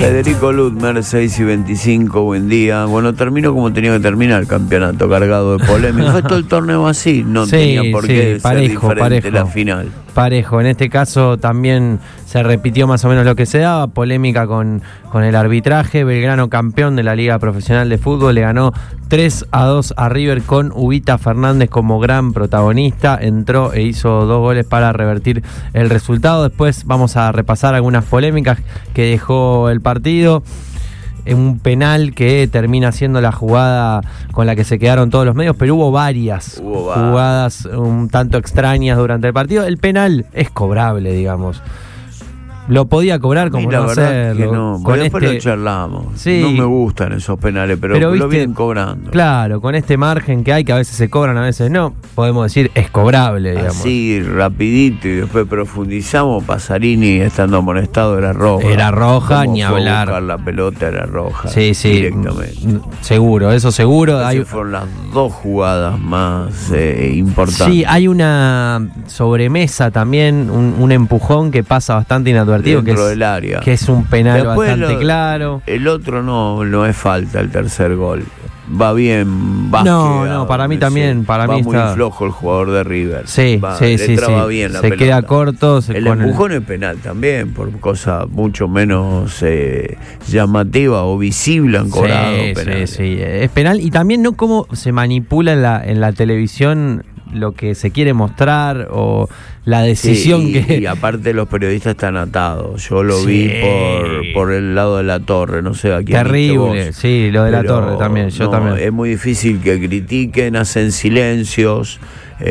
Federico Ludmer, 6:25, buen día. Bueno, terminó como tenía que terminar el campeonato, cargado de polémica. Fue todo el torneo así, no tenía por qué ser diferente la final. Parejo, en este caso también se repitió más o menos lo que se daba, polémica con el arbitraje. Belgrano, campeón de la Liga Profesional de Fútbol, le ganó 3-2 a River con Ubita Fernández como gran protagonista. Entró e hizo 2 goles para revertir el resultado. Después vamos a repasar algunas polémicas que dejó el partido. Un penal que termina siendo la jugada con la que se quedaron todos los medios, pero hubo varias jugadas un tanto extrañas durante el partido. El penal es cobrable, digamos. Lo podía cobrar como la no verdad hacerlo. Que no. Con después lo charlamos. Sí. No me gustan esos penales, pero lo vienen cobrando. Claro, con este margen que hay, que a veces se cobran, a veces no, podemos decir es cobrable, digamos. Así, rapidito, y después profundizamos. Pasarini, estando amonestado, era roja. Era roja, ni hablar. Buscar la pelota era roja. Sí, directamente. Seguro, eso seguro. Fueron las 2 jugadas más importantes. Sí, hay una sobremesa también, un empujón que pasa bastante inadvertido. Dentro del área. Que es un penal después bastante claro. El otro no es falta, el tercer gol. Va bien, Vázquez. No, para mí también. Para mí muy flojo el jugador de River. Sí. Bien la se pelota. Queda corto. El empujón es penal también, por cosa mucho menos llamativa o visible han cobrado penal. Sí, es penal. Y también no cómo se manipula en la televisión lo que se quiere mostrar o la decisión y aparte los periodistas están atados. Yo lo vi por el lado de la torre, no sé a quién. Terrible, sí, lo de la torre también. Yo también. Es muy difícil que critiquen, hacen silencios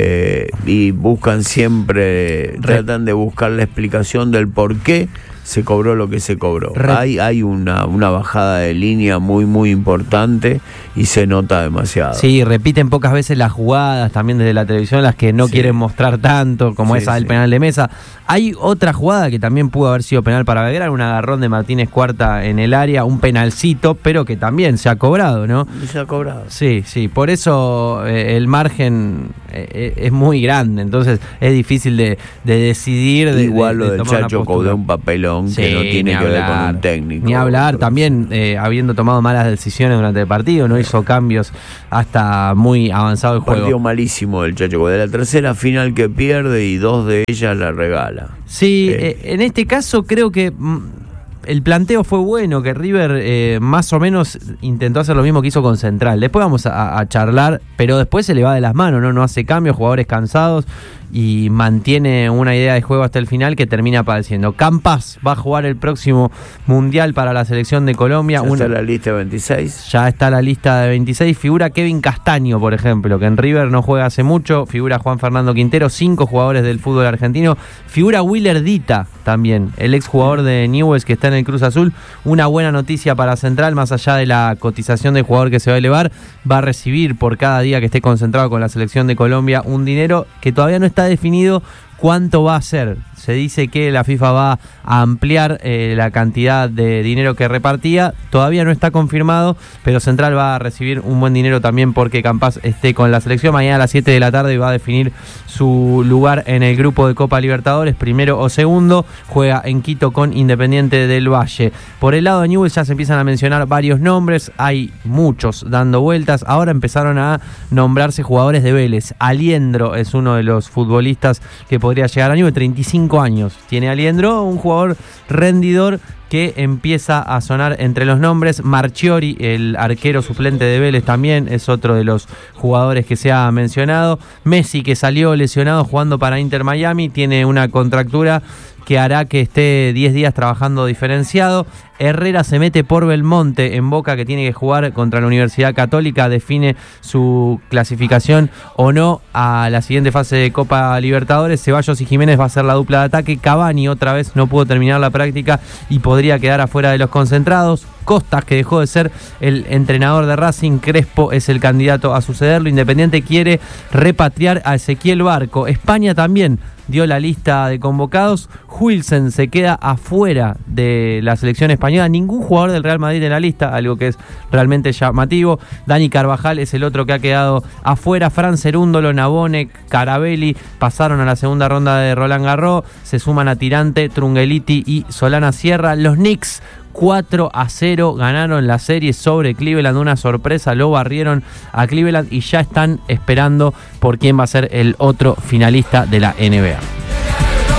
y buscan siempre, tratan de buscar la explicación del por qué se cobró lo que se cobró. Hay una bajada de línea muy, muy importante y se nota demasiado. Sí, repiten pocas veces las jugadas también desde la televisión, las que no quieren mostrar tanto, como esa del penal de Mesa. Hay otra jugada que también pudo haber sido penal para Belgrano, un agarrón de Martínez Cuarta en el área, un penalcito, pero que también se ha cobrado, ¿no? Se ha cobrado. Sí, por eso el margen es muy grande, entonces es difícil de decidir. Igual lo del Chacho cobró un papelón que no tiene que ver con un técnico. Ni hablar, también habiendo tomado malas decisiones durante el partido, no hizo cambios hasta muy avanzado el juego. Partido malísimo del Chacho, de la tercera final que pierde y 2 de ellas la regala. Sí, en este caso creo que el planteo fue bueno, que River más o menos intentó hacer lo mismo que hizo con Central. Después vamos a charlar, pero después se le va de las manos, no hace cambios, jugadores cansados y mantiene una idea de juego hasta el final que termina padeciendo. Campas va a jugar el próximo Mundial para la selección de Colombia. ¿Ya está la lista de 26? Ya está la lista de 26. Figura Kevin Castaño, por ejemplo, que en River no juega hace mucho. Figura Juan Fernando Quintero, 5 jugadores del fútbol argentino. Figura Willer Dita también, el exjugador de Newell's que está en el Cruz Azul. Una buena noticia para Central, más allá de la cotización del jugador que se va a elevar, va a recibir por cada día que esté concentrado con la selección de Colombia un dinero que todavía no está definido cuánto va a ser. Se dice que la FIFA va a ampliar la cantidad de dinero que repartía. Todavía no está confirmado, pero Central va a recibir un buen dinero también porque Campas esté con la selección. Mañana a las 7 de la tarde va a definir su lugar en el grupo de Copa Libertadores, primero o segundo. Juega en Quito con Independiente del Valle. Por el lado de Newell's ya se empiezan a mencionar varios nombres. Hay muchos dando vueltas. Ahora empezaron a nombrarse jugadores de Vélez. Aliendro es uno de los futbolistas que podría llegar a Newell's, 35 años tiene Aliendro, un jugador rendidor que empieza a sonar entre los nombres. Marchiori, el arquero suplente de Vélez, también es otro de los jugadores que se ha mencionado. Messi, que salió lesionado jugando para Inter Miami, tiene una contractura que hará que esté 10 días trabajando diferenciado. Herrera se mete por Belmonte en Boca, que tiene que jugar contra la Universidad Católica, define su clasificación o no a la siguiente fase de Copa Libertadores. Ceballos y Jiménez va a ser la dupla de ataque. Cavani otra vez no pudo terminar la práctica y podría quedar afuera de los concentrados. Costas, que dejó de ser el entrenador de Racing, Crespo es el candidato a sucederlo. Independiente quiere repatriar a Ezequiel Barco. España también dio la lista de convocados. Huijsen se queda afuera de la selección española. Ningún jugador del Real Madrid en la lista, algo que es realmente llamativo. Dani Carvajal es el otro que ha quedado afuera. Fran Cerúndolo, Nabone, Carabelli pasaron a la segunda ronda de Roland Garros. Se suman a Tirante, Trungeliti y Solana Sierra. Los Knicks 4-0 ganaron la serie sobre Cleveland, una sorpresa, lo barrieron a Cleveland y ya están esperando por quién va a ser el otro finalista de la NBA.